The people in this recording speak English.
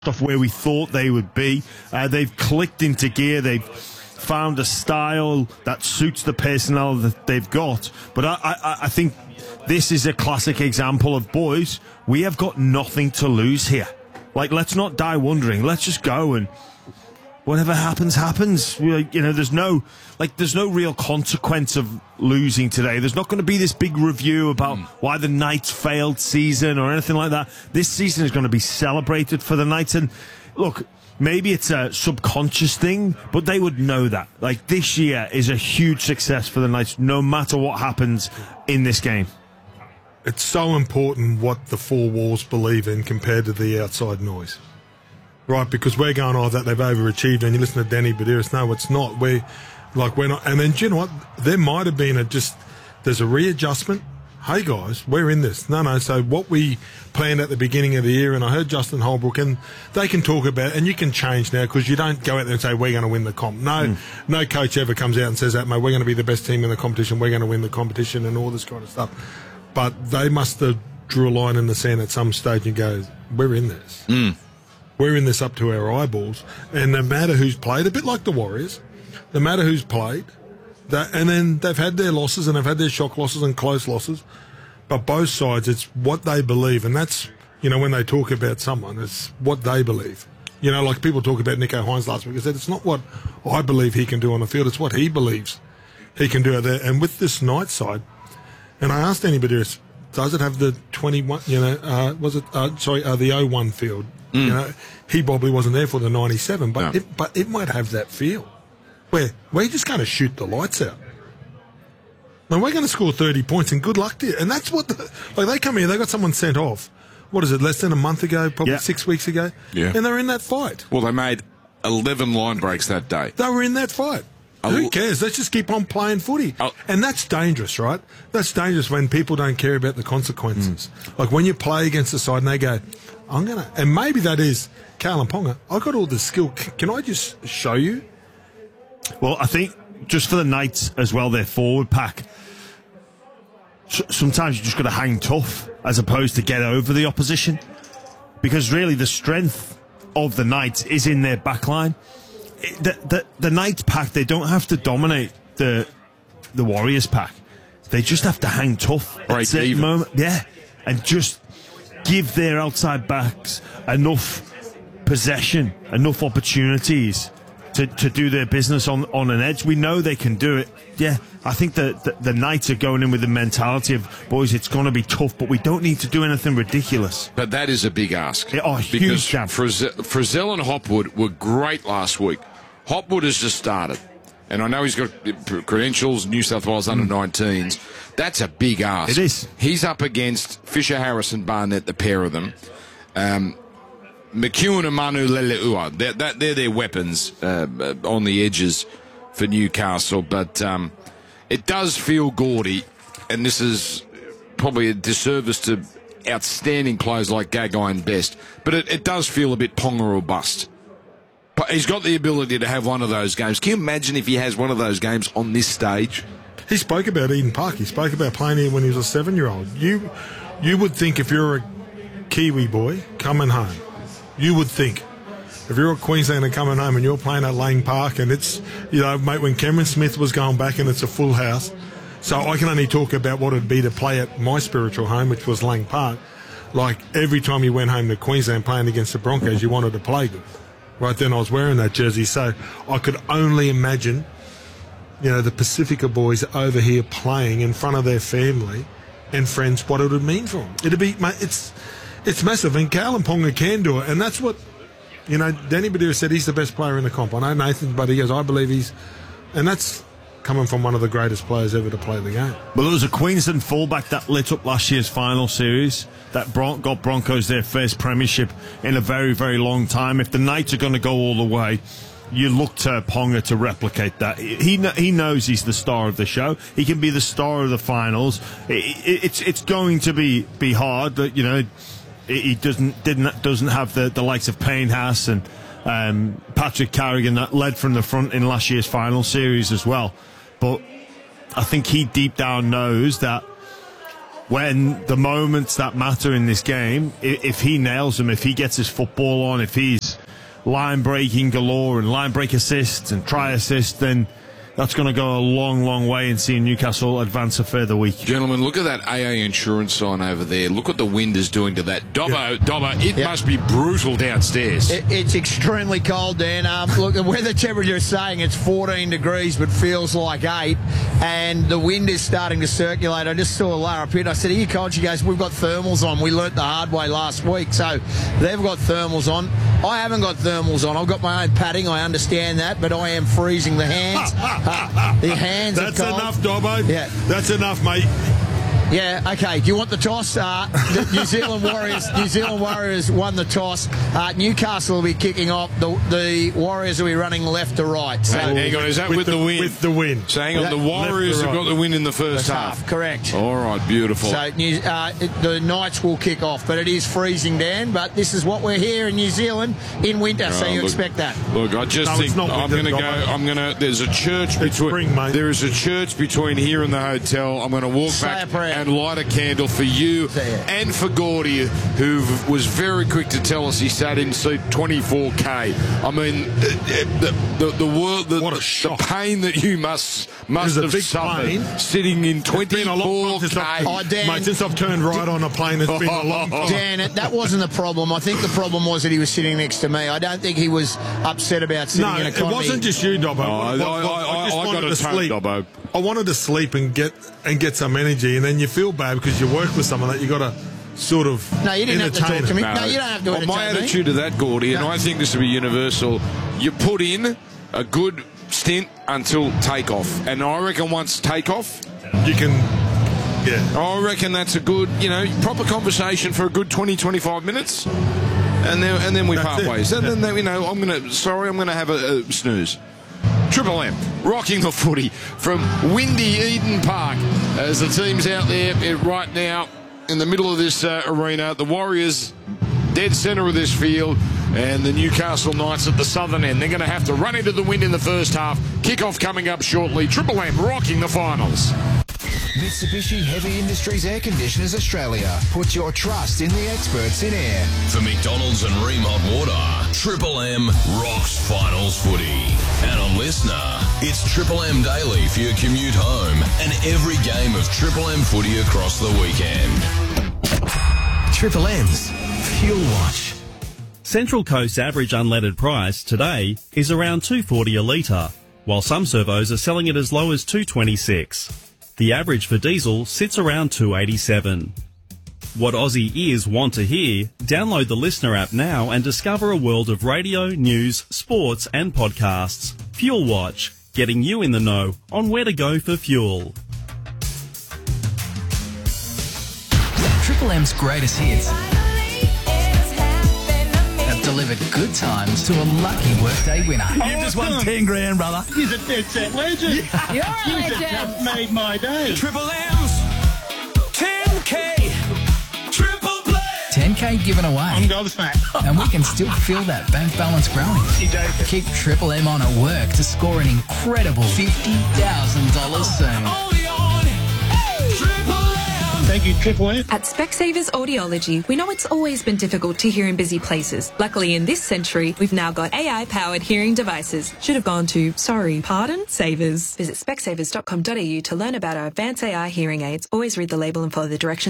off where we thought they would be. They've clicked into gear. They've found a style that suits the personnel that they've got. But I think this is a classic example of, boys, we have got nothing to lose here. Like, let's not die wondering. Let's just go, and whatever happens, happens. There's no real consequence of losing today. There's not going to be this big review about why the Knights failed season or anything like that. This season is going to be celebrated for the Knights. And look, maybe it's a subconscious thing, but they would know that. Like, this year is a huge success for the Knights, no matter what happens in this game. It's so important what the four walls believe in compared to the outside noise. Right, because we're going, that they've overachieved, and you listen to Danny Badiris, no, it's not. We're not. And then, do you know what? There might have been there's a readjustment. Hey, guys, we're in this. No, so what we planned at the beginning of the year, and I heard Justin Holbrook, and they can talk about it, and you can change now, because you don't go out there and say, we're going to win the comp. No coach ever comes out and says that, mate, we're going to be the best team in the competition, we're going to win the competition, and all this kind of stuff. But they must have drew a line in the sand at some stage and go, we're in this. We're in this up to our eyeballs, and no matter who's played, a bit like the Warriors, no matter who's played, and then they've had their losses and they've had their shock losses and close losses, but both sides, it's what they believe, and that's, when they talk about someone, it's what they believe. Like people talk about Nico Hines last week, I said, it's not what I believe he can do on the field, it's what he believes he can do out there. And with this Knights side, and I asked anybody, does it have the 21, the 01 field? He probably wasn't there for the 97, but it might have that feel where we're just going to shoot the lights out. And we're going to score 30 points, and good luck to you. And that's what they come here, they got someone sent off. What is it, less than a month ago, probably 6 weeks ago? Yeah. And they're in that fight. Well, they made 11 line breaks that day. They were in that fight. Who cares? Let's just keep on playing footy. And that's dangerous, right? That's dangerous when people don't care about the consequences. Like when you play against the side and they go, and maybe that is Kalyn Ponga, I've got all the skill. Can I just show you? Well, I think just for the Knights as well, their forward pack, sometimes you just got to hang tough as opposed to get over the opposition. Because really the strength of the Knights is in their back line. The Knights pack, they don't have to dominate the Warriors pack. They just have to hang tough at a certain moment. Yeah, and just give their outside backs enough possession, enough opportunities to do their business on an edge. We know they can do it. Yeah, I think the Knights are going in with the mentality of, boys, it's going to be tough, but we don't need to do anything ridiculous. But that is a big ask. Huge because jump. Frizzell and Hopwood were great last week. Hopwood has just started, and I know he's got credentials, New South Wales under-19s. That's a big ask. It is. He's up against Fisher, Harris and Barnett, the pair of them. McEwen and Manu Leleua, they're their weapons on the edges for Newcastle. But it does feel gaudy, and this is probably a disservice to outstanding players like Gagai and Best, but it does feel a bit Ponga or bust. But he's got the ability to have one of those games. Can you imagine if he has one of those games on this stage? He spoke about Eden Park. He spoke about playing here when he was a 7-year-old. You would think if you're a Kiwi boy coming home, you would think if you're a Queenslander coming home and you're playing at Lang Park and it's, mate, when Cameron Smith was going back and it's a full house. So I can only talk about what it'd be to play at my spiritual home, which was Lang Park. Like every time you went home to Queensland playing against the Broncos, you wanted to play good. Right then I was wearing that jersey. So I could only imagine, the Pacifica boys over here playing in front of their family and friends, what it would mean for them. It'd be, mate, it's massive. And Kalyn Ponga can do it. And that's what, Danny Badiris said he's the best player in the comp. I know Nathan, but he goes, I believe and that's coming from one of the greatest players ever to play the game. Well, there was a Queensland fullback that lit up last year's final series that got Broncos their first premiership in a very, very long time. If the Knights are going to go all the way, you look to Ponga to replicate that. He knows he's the star of the show. He can be the star of the finals. It's going to be hard, but he doesn't have the likes of Payne Haas and Patrick Carrigan that led from the front in last year's final series as well. But I think he deep down knows that when the moments that matter in this game, if he nails them, if he gets his football on, if he's line breaking galore and line break assists and try assists, then that's going to go a long, long way in seeing Newcastle advance a further week. Gentlemen, look at that AA insurance sign over there. Look what the wind is doing to that. Dobbo, it must be brutal downstairs. It's extremely cold, Dan. Look, the weather temperature is saying it's 14 degrees, but feels like 8, and the wind is starting to circulate. I just saw Lara Pitt. I said, "Are you cold?" She goes, "We've got thermals on. We learnt the hard way last week." So they've got thermals on. I haven't got thermals on. I've got my own padding. I understand that, but I am freezing the hands. The hands That's are cold. enough, Dobbo. Yeah. That's enough, mate. Yeah, okay. Do you want the toss? The New Zealand Warriors won the toss. Newcastle will be kicking off. The Warriors will be running left to right. So Hang on, is that with the wind? With the wind. So hang on, the Warriors have got the win in the first half. Correct. All right, beautiful. So the Knights will kick off, but it is freezing, Dan. But this is what we're here in New Zealand in winter, so you expect that. Look, I just think I'm going to go. There's a church between. There is a church between here and the hotel. I'm going to walk back and light a candle for you and for Gordy, who was very quick to tell us he sat in seat 24K. I mean, the world, the pain that you must have suffered sitting in 24K. Mate, since I've turned right on a plane, it's been a long time. Dan, that wasn't the problem. I think the problem was that he was sitting next to me. I don't think he was upset about sitting in economy. It wasn't just you, Dobbo. I got to sleep, Dobbo. I wanted to sleep and get some energy, and then you feel bad because you work with someone that you got to sort of No, you didn't have to talk to me. No, you don't have to entertain my attitude me. to that, Gordy, and I think this will be universal, you put in a good stint until takeoff. And I reckon once takeoff, you can... Yeah. I reckon that's a good, proper conversation for a good 20, 25 minutes. And then we part ways. And then, I'm going to have a snooze. Triple M rocking the footy from windy Eden Park as the team's out there right now in the middle of this arena. The Warriors dead centre of this field, and the Newcastle Knights at the southern end. They're going to have to run into the wind in the first half. Kickoff coming up shortly. Triple M rocking the finals. Mitsubishi Heavy Industries Air Conditioners Australia. Put your trust in the experts in air. For McDonald's and Ream Hot Water, Triple M rocks finals footy. And on Listener, it's Triple M Daily for your commute home and every game of Triple M footy across the weekend. Triple M's Fuel Watch. Central Coast's average unleaded price today is around $2.40 a litre, while some servos are selling it as low as $2.26. The average for diesel sits around $2.87. What Aussie ears want to hear? Download the Listener app now and discover a world of radio, news, sports and podcasts. Fuel Watch, getting you in the know on where to go for fuel. Triple M's greatest hits have delivered good times to a lucky workday winner. You've just won 10 grand, brother. He's a dead set legend. You're a legend. Just made my day. Triple M's 10K triple play. 10K given away. I'm gobsmacked. And we can still feel that bank balance growing. Keep Triple M on at work to score an incredible $50,000 soon. Only on Triple M. Thank you, Triple M. At Specsavers Audiology, we know it's always been difficult to hear in busy places. Luckily, in this century, we've now got AI-powered hearing devices. Should have gone to, Savers. Visit specsavers.com.au to learn about our advanced AI hearing aids. Always read the label and follow the directions.